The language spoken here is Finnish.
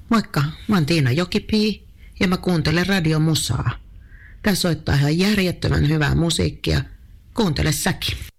Moikka, mä oon Tiina Jokipii ja mä kuuntelen Radio Musaa. Tää soittaa ihan järjettömän hyvää musiikkia. Kuuntele säkin.